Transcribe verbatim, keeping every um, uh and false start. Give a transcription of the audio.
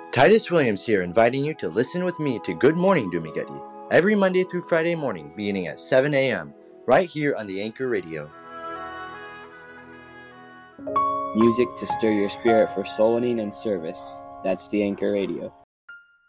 Titus Williams here, inviting you to listen with me to Good Morning Dumigati, every Monday through Friday morning, beginning at seven a.m., right here on the Anchor Radio. Music to stir your spirit for soul winning and service. That's the Anchor Radio.